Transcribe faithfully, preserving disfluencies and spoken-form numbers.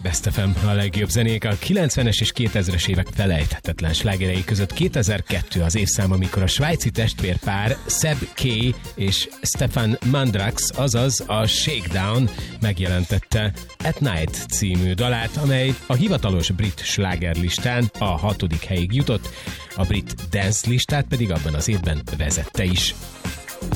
Best ef em, a legjobb zenék a kilencvenes és kétezres évek felejthetetlen slágerei között. kétezer-kettő az évszám, amikor a svájci testvérpár Seb K és Stefan Mandrax, azaz a Shakedown megjelentette At Night című dalát, amely a hivatalos brit slágerlistán a hatodik helyig jutott, a brit dance listát pedig abban az évben vezette is.